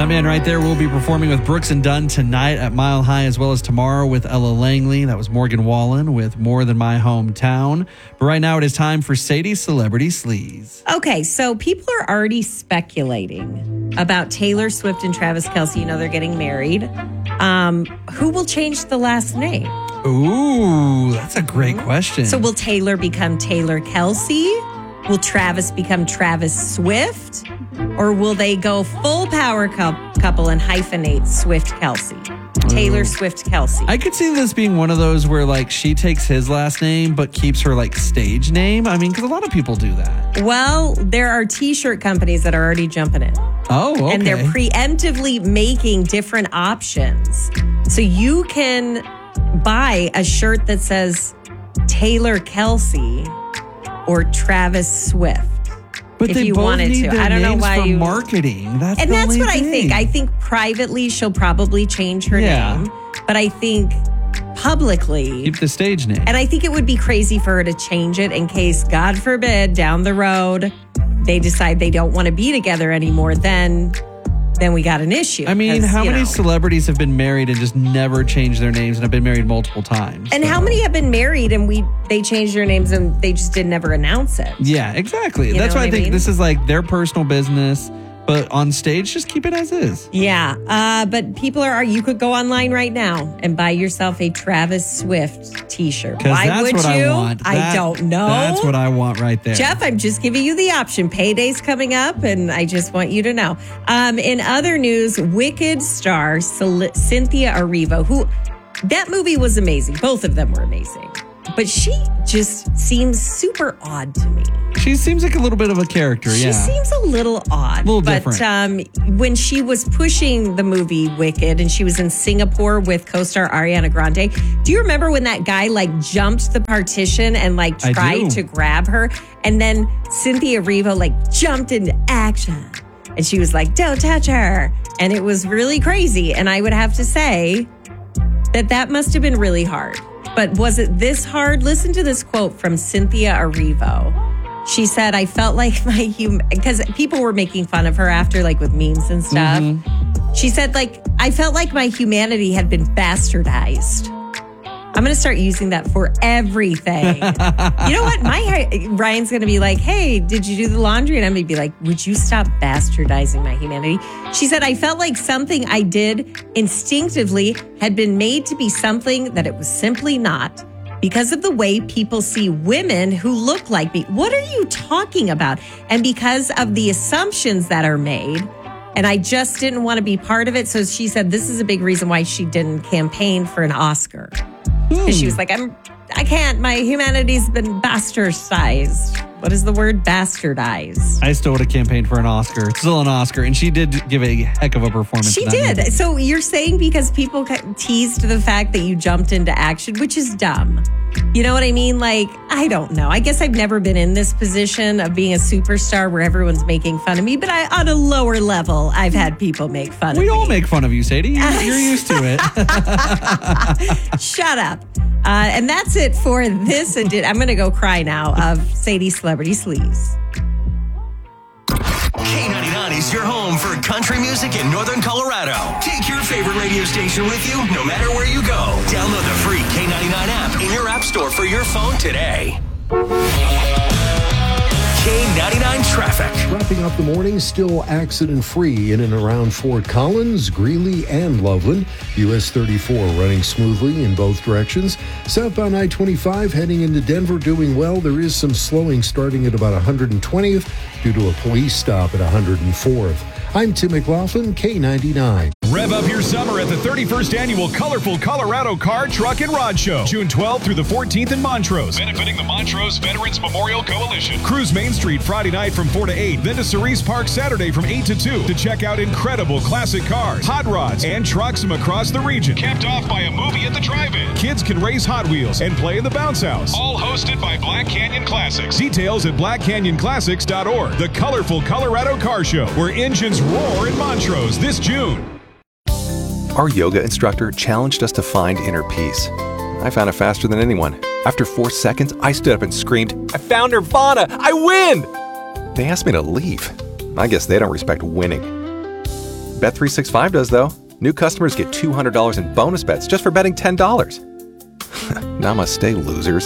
That man right there will be performing with Brooks and Dunn tonight at Mile High, as well as tomorrow with Ella Langley. That was Morgan Wallen with More Than My Hometown. But right now it is time for Sadie's Celebrity Sleaze. Okay, so people are already speculating about Taylor Swift and Travis Kelce. You know they're getting married. Who will change the last name? Ooh, that's a great question. So will Taylor become Taylor Kelce? Will Travis become Travis Swift? Or will they go full power couple and hyphenate Swift Kelce? Taylor Swift Kelce. I could see this being one of those where like she takes his last name but keeps her like stage name. I mean, because a lot of people do that. Well, there are t-shirt companies that are already jumping in. Oh, okay. And they're preemptively making different options. So you can buy a shirt that says Taylor Kelce or Travis Swift. But if they you both wanted need to. their I don't know names why for you marketing. That's what I thing. think. I think privately she'll probably change her name, but I think publicly keep the stage name. And I think it would be crazy for her to change it in case, God forbid, down the road they decide they don't want to be together anymore. Then we got an issue. I mean, how many celebrities have been married and just never changed their names and have been married multiple times? And how many have been married and they changed their names and they just did never announce it? Yeah, exactly. That's why I think this is like their personal business, but on stage, just keep it as is. Yeah, but people you could go online right now and buy yourself a Travis Swift t-shirt. Why would you? I want. I don't know. That's what I want right there. Jeff, I'm just giving you the option. Payday's coming up, and I just want you to know. In other news, Wicked star Cynthia Erivo, who that movie was amazing. Both of them were amazing. But she just seems super odd to me. She seems like a little bit of a character, She seems a little odd. A little different. But when she was pushing the movie Wicked and she was in Singapore with co-star Ariana Grande, do you remember when that guy jumped the partition and tried to grab her? And then Cynthia Erivo jumped into action. And she was like, don't touch her. And it was really crazy. And I would have to say that must have been really hard. But was it this hard? Listen to this quote from Cynthia Erivo. She said, I felt like because people were making fun of her after, with memes and stuff. Mm-hmm. She said, I felt like my humanity had been bastardized. I'm going to start using that for everything. You know what? Ryan's going to be like, hey, did you do the laundry? And I'm going to be like, would you stop bastardizing my humanity? She said, I felt like something I did instinctively had been made to be something that it was simply not because of the way people see women who look like me. What are you talking about? And because of the assumptions that are made. And I just didn't want to be part of it. So she said this is a big reason why she didn't campaign for an Oscar. Because she was like, I can't. My humanity's been bastardized. What is the word? Bastardized. I still would have campaigned for an Oscar. It's still an Oscar. And she did give a heck of a performance. She did. Movie. So you're saying because people teased the fact that you jumped into action, which is dumb. You know what I mean? I don't know. I guess I've never been in this position of being a superstar where everyone's making fun of me. But on a lower level, I've had people make fun of me. We all make fun of you, Sadie. You're used to it. Shut up. And that's it for this edition. I'm going to go cry now of Sadie's Celebrity Sleaze. K99 is your home for country music in Northern Colorado. Take your favorite radio station with you no matter where you go. Download the free K99 app in your app store for your phone today. K99 traffic. Wrapping up the morning, still accident-free in and around Fort Collins, Greeley, and Loveland. US 34 running smoothly in both directions. Southbound I-25 heading into Denver doing well. There is some slowing starting at about 120th due to a police stop at 104th. I'm Tim McLaughlin, K99. Rev up your summer at the 31st Annual Colorful Colorado Car, Truck, and Rod Show, June 12th through the 14th in Montrose, benefiting the Montrose Veterans Memorial Coalition. Cruise Main Street Friday night from 4 to 8, then to Cerise Park Saturday from 8 to 2 to check out incredible classic cars, hot rods, and trucks from across the region. Capped off by a movie at the drive-in. Kids can race Hot Wheels and play in the bounce house. All hosted by Black Canyon Classics. Details at blackcanyоnclassics.org. The Colorful Colorado Car Show, where engines roar in Montrose this June. Our yoga instructor challenged us to find inner peace. I found it faster than anyone. After 4 seconds, I stood up and screamed, I found Nirvana! I win! They asked me to leave. I guess they don't respect winning. Bet365 does, though. New customers get $200 in bonus bets just for betting $10. Namaste, losers.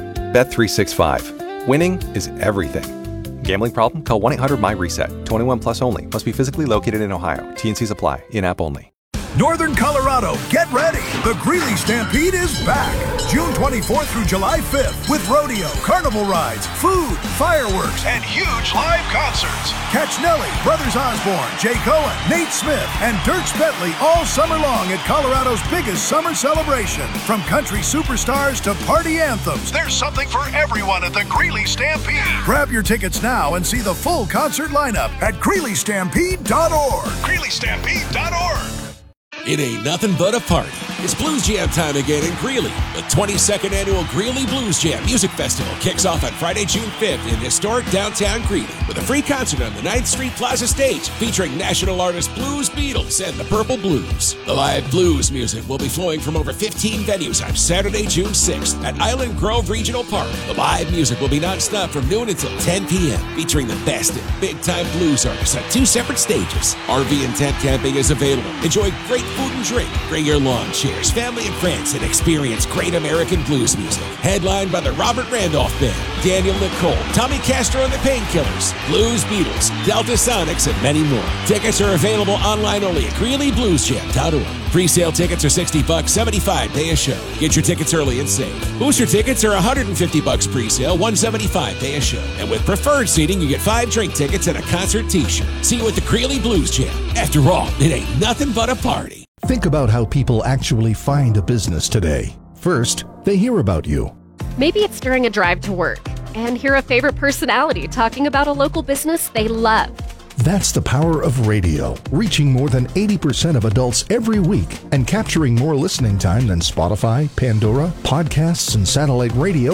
Bet365. Winning is everything. Gambling problem? Call 1-800-MY-RESET. 21 plus only. Must be physically located in Ohio. T&Cs apply. In-app only. Northern Colorado, get ready. The Greeley Stampede is back. June 24th through July 5th with rodeo, carnival rides, food, fireworks, and huge live concerts. Catch Nelly, Brothers Osborne, Jay Cohen, Nate Smith, and Dierks Bentley all summer long at Colorado's biggest summer celebration. From country superstars to party anthems, there's something for everyone at the Greeley Stampede. Grab your tickets now and see the full concert lineup at GreeleyStampede.org. GreeleyStampede.org. It ain't nothing but a party. It's Blues Jam time again in Greeley. The 22nd annual Greeley Blues Jam Music Festival kicks off on Friday, June 5th in historic downtown Greeley with a free concert on the 9th Street Plaza stage featuring national artist Blues Beatles and the Purple Blues. The live blues music will be flowing from over 15 venues on Saturday, June 6th at Island Grove Regional Park. The live music will be nonstop from noon until 10 p.m. featuring the best in big-time blues artists on 2 separate stages. RV and tent camping is available. Enjoy great food and drink. Bring your lawn chairs, family and friends, and experience great American blues music. Headlined by the Robert Randolph Band, Daniel Nicole, Tommy Castro and the Painkillers, Blues Beatles, Delta Sonics, and many more. Tickets are available online only at GreeleyBluesJam.org. Pre-sale tickets are $60, $75 day a show. Get your tickets early and save. Booster tickets are $150 pre-sale, $175 day a show. And with preferred seating, you get 5 drink tickets and a concert t-shirt. See you at the Greeley Blues Jam. After all, it ain't nothing but a party. Think about how people actually find a business today. First, they hear about you. Maybe it's during a drive to work and hear a favorite personality talking about a local business they love. That's the power of radio, reaching more than 80% of adults every week and capturing more listening time than Spotify, Pandora, podcasts, and satellite radio